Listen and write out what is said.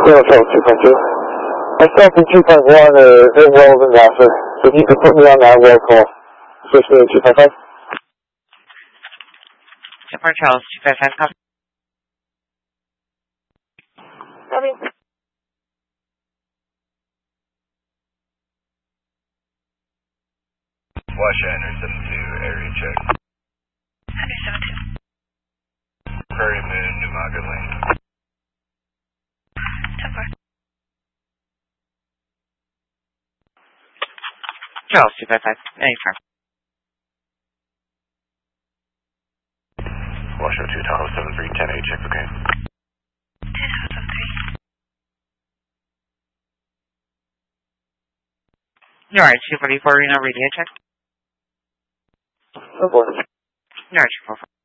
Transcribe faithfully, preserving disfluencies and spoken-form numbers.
Taylor Trail two point two. Myself in two point one are in Wells and Vassar. So if you could put me on that roll call, switch me to two point five. Shepard Charles, two five five, copy. Copy. Wash Andrew seven two, area check. Andrew seven two. Prairie Moon, New Market Lane. ten four. Charles, two five five, anytime. Wash oh two, Tahoe seven three, ten eight, check, okay. ten seven three. Alright, two forty-four, Reno, radio check. Oh boy. Alright, two forty-four.